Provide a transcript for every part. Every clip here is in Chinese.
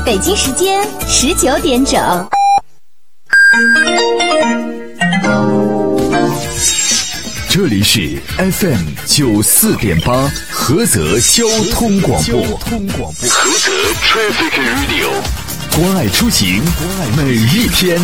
北京时间19点整。 这里是 FM 94.8菏泽交通广播。菏泽 Traffic Radio， 关爱出行，每一天。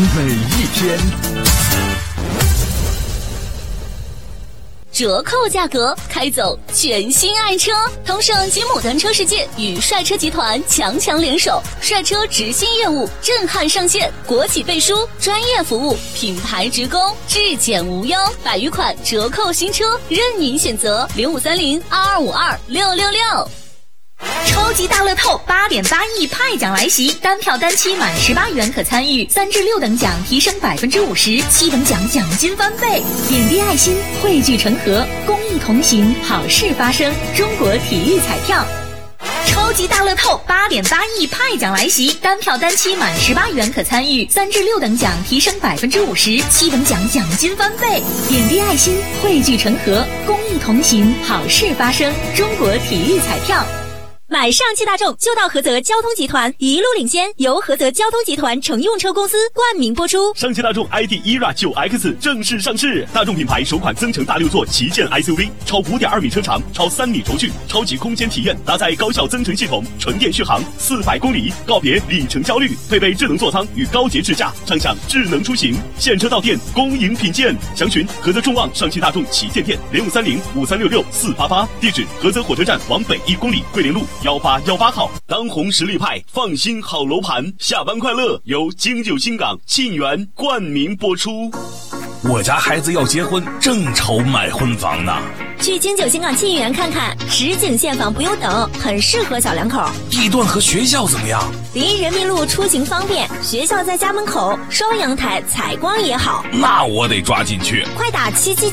折扣价格，开走全新爱车！同盛吉姆单车世界与帅车集团强联手，帅车直新业务震撼上线，国企背书，专业服务，品牌直供，质检无忧，100余款折扣新车任您选择，053022526666。 超级大乐透8.8亿派奖来袭，单票单期满18元可参与，3至6等奖提升50%，7等奖奖金翻倍。点滴爱心，汇聚成河，公益同行，好事发生。中国体育彩票。超级大乐透8.8亿派奖来袭，单票单期满18元可参与，3至6等奖提升50%，7等奖奖金翻倍。点滴爱心，汇聚成河，公益同行，好事发生。中国体育彩票。 买上汽大众就到菏泽交通集团，一路领先，由菏泽交通集团乘用车公司冠名播出。 上汽大众 ID ERA 9X 正式上市，大众品牌首款增程大6座旗舰 SUV， 超5.2米车长，超3米轴距，超级空间体验，搭载高效增程系统，纯电续航400公里，告别里程焦虑，配备智能座舱与高节智驾，畅享智能出行。现车到店，恭迎品鉴。详询菏泽众旺上汽大众旗舰店，053053664488，地址菏泽火车站往北1公里，桂林路1818号。当红实力派，放心好楼盘，下班快乐由京九新港沁园冠名播出。 我家孩子要结婚，正愁买婚房呢。 去京九新港沁园看看，实景现房不用等，很适合小两口。 地段和学校怎么样？ 离人民路出行方便，学校在家门口，双阳台，采光也好。 那我得抓紧去， 快打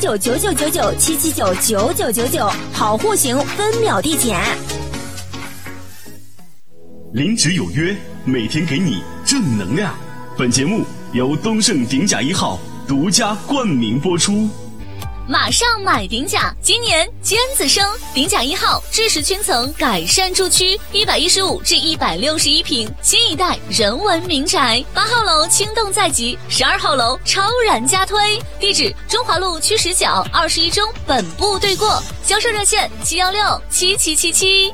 7799999，7799999，好户型，分秒递减。 零值有约，每天给你正能量。本节目由东盛鼎甲1号独家冠名播出。 马上买鼎甲，今年尖子生，鼎甲1号智石圈层改善住区，115至161平，新一代人文民宅。8号楼轻动在即，12号楼超然加推。地址中华路区10角21中本部对过，销售热线7167777。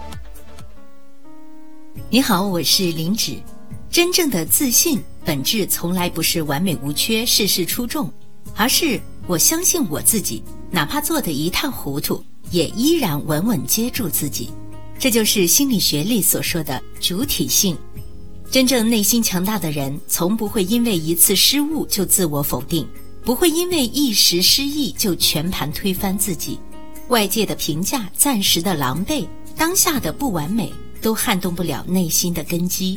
你好，我是林芷。真正的自信本质从来不是完美无缺，事事出众，而是我相信我自己，哪怕做得一塌糊涂，也依然稳稳接住自己。这就是心理学里所说的主体性。真正内心强大的人，从不会因为一次失误就自我否定，不会因为一时失意就全盘推翻自己。外界的评价，暂时的狼狈，当下的不完美，都撼动不了内心的根基。